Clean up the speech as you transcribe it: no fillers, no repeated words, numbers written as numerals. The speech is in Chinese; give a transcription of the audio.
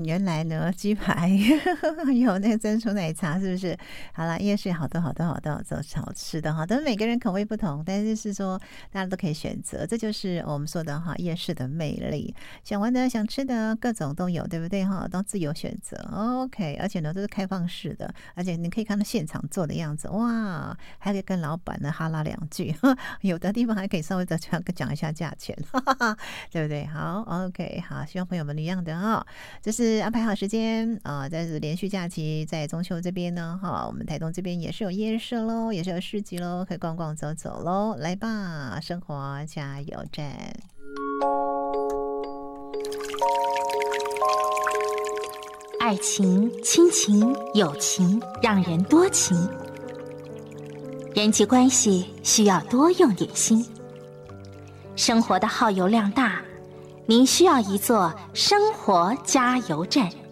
原来呢鸡排有那个珍珠奶茶，是不是？好了，夜市好多好吃的哈，但是每个人口味不同，但是是说大家都可以选择，这就是我们说的哈夜市的魅力。想玩的、想吃的各种都有，对不对哈？都自由选择。OK， 而且呢都是开放式的，而且你可以看到现场做的样子，哇，还可以跟老板呢哈拉两句，有的地方还可以稍微的讲一下价钱，对不对？好 ，OK， 好，希望朋友们一样的哈，就是安排好时间啊，在连续假期，在中秋这边呢，哈，我们台东这边也是有夜市喽，也是有市集喽，可以逛逛走走喽，来吧，生活加油站。 爱情、亲情、友情，让人多情。人际关系需要多用点心。生活的耗油量大，您需要一座生活加油站。